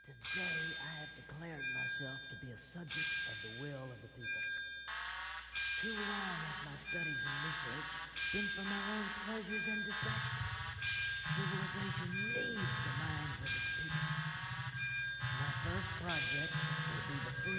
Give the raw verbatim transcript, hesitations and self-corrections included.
Today I have declared myself to be a subject of the will of the people. Too long have my studies and research been for my own pleasures and distractions. Civilization needs the minds of its people. My first project will be the free